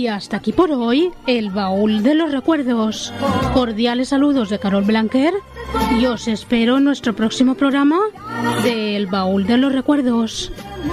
hasta aquí por hoy, el baúl de los recuerdos. Cordiales saludos de Carol Blanquer y os espero en nuestro próximo programa del baúl de los recuerdos.